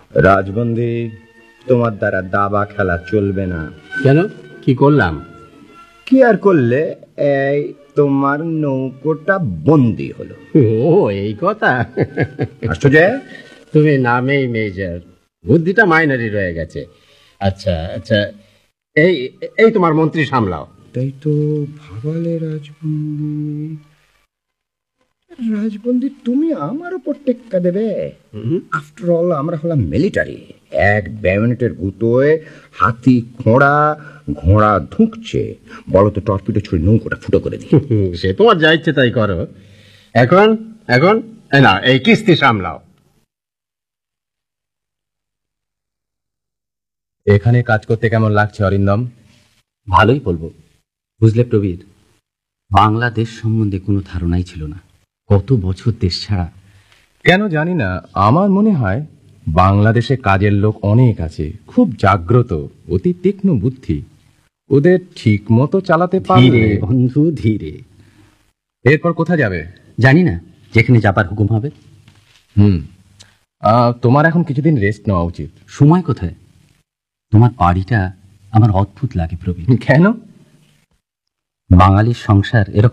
রাজবন্দী, তোমার দ্বারা দাবা খেলা চলবে না। কেন, কি করলাম? কি আর করলে, এই তোমার নৌকোটা বন্দি হলো। ও, এই কথা। আশ্চর্য। তুমি নামেই মেজর, বুদ্ধিটা মাইনারি রয়ে গেছে। আচ্ছা আচ্ছা, এই এই তোমার মন্ত্রী সামলাও। তাই তো ভাবালে রাজবন্দী। রাজবন্দী, তুমি আমার উপর টেক্কা দেবে? আফটার অল আমরা হলাম মিলিটারি। এক ব্যায়নেটের গুঁতোয় হাতি খোঁড়া, ঘোড়া ধুঁকছে। বলো তো, টর্পিডো ছুড়ে নৌকোটা ফুটো করে দিই। সে তোমার যা ইচ্ছে তাই করো। এখন এখন এই না, এই কিস্তি সামলাও। এখানে কাজ করতে কেমন লাগছে অরিন্দম? ভালোই বলবো। বুঝলে প্রবীর, বাংলাদেশ সম্বন্ধে কোনো ধারণাই ছিল না। কত বছর দেশ ছাড়া। কেন জানি না, আমার মনে হয় বাংলাদেশে কাজের লোক অনেক আছে, খুব জাগ্রত, অতি তীক্ষ্ণ বুদ্ধি। ওদের ঠিক মতো চালাতে পারলে। ধীরে বন্ধু, ধীরে। এরপর কোথায় যাবে? জানি না, যেখানে যাবার হুকুম হবে। তোমার এখন কিছুদিন রেস্ট নেওয়া উচিত। সময় কোথায়? তোমার বাড়িটা আমার অদ্ভুত লাগে প্রবীর। কেন? বাঙালির সংসার এরকম